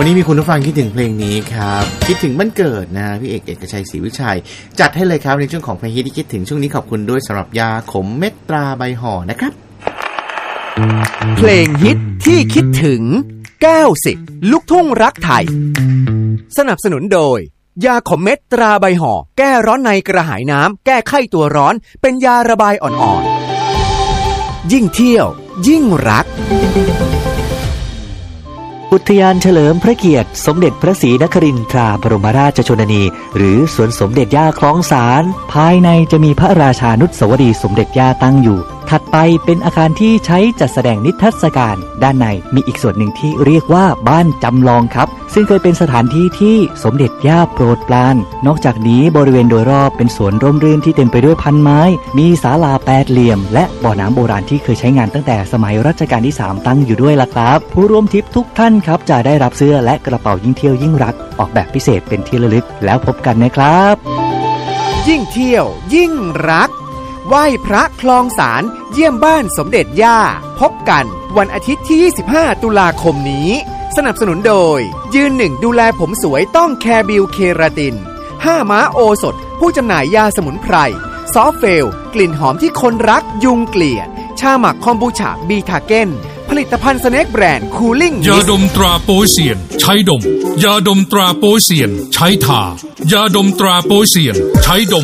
นี้มีคุณผู้ฟังคิดถึงเพลงนี้ครับคิดถึงบ้านเกิดนะพี่เอกเอกชัยศรีวิชัยจัดให้เลยครับในช่วงของเพลงฮิตที่คิดถึงช่วงนี้ขอบคุณด้วยสำหรับยาขมเม็ดตราใบห่อนะครับเพลงฮิตที่คิดถึง90ลูกทุ่งรักไทยสนับสนุนโดยยาขมเม็ดตราใบห่อแก้ร้อนในกระหายน้ำแก้ไข้ตัวร้อนเป็นยาระบายอ่อนๆยิ่งเที่ยวยิ่งรักอุทยานเฉลิมพระเกียรติสมเด็จพระศรีนครินทราบรมราชชนนีหรือสวนสมเด็จย่าคลองสารภายในจะมีพระราชานุสาวรีย์สมเด็จย่าตั้งอยู่ถัดไปเป็นอาคารที่ใช้จัดแสดงนิทรรศการด้านในมีอีกส่วนหนึ่งที่เรียกว่าบ้านจำลองครับซึ่งเคยเป็นสถานที่ที่สมเด็จย่าโปรดปรานนอกจากนี้บริเวณโดยรอบเป็นสวนร่มรื่นที่เต็มไปด้วยพันไม้มีศาลาแปดเหลี่ยมและบ่อน้ำโบราณที่เคยใช้งานตั้งแต่สมัยรัชกาลที่3ตั้งอยู่ด้วยล่ะครับผู้ร่วมทริปทุกท่านครับจะได้รับเสื้อและกระเป๋ายิ่งเที่ยวยิ่งรักออกแบบพิเศษเป็นที่ระลึกแล้วพบกันนะครับยิ่งเที่ยวยิ่งรักไหว้พระคลองสารเยี่ยมบ้านสมเด็จย่าพบกันวันอาทิตย์ที่25ตุลาคมนี้สนับสนุนโดยยืนหนึ่งดูแลผมสวยต้องแคร์บิวเคราติน5ม้าโอสถผู้จำหน่ายยาสมุนไพรซอฟเฟลกลิ่นหอมที่คนรักยุงเกลียดชาหมักคอมบูชาบีทาเก้นผลิตภัณฑ์สแน็คแบรนด์คูลิ่งยาดมตราโปเซียนใช้ดมยาดมตราโปเซียนใช้ทายาดมตราโปเซียนใช้ดม